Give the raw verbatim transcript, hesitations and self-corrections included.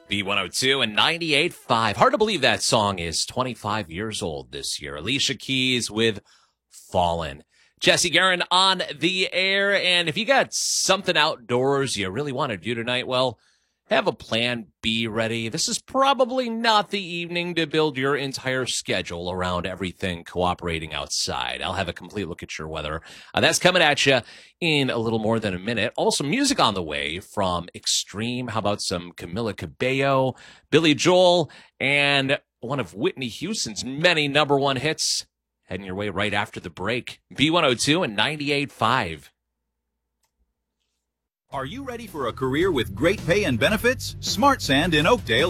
B one oh two and ninety-eight point five. Hard to believe that song is twenty-five years old this year. Alicia Keys with Fallen. Jesse Guerin on the air. And if you got something outdoors you really want to do tonight, well, have a plan B ready. This is probably not the evening to build your entire schedule around everything cooperating outside. I'll have a complete look at your weather. Uh, that's coming at you in a little more than a minute. Also, music on the way from Extreme. How about some Camila Cabello, Billy Joel, and one of Whitney Houston's many number one hits heading your way right after the break. B one oh two and ninety-eight point five. Are you ready for a career with great pay and benefits? Smart Sand in Oakdale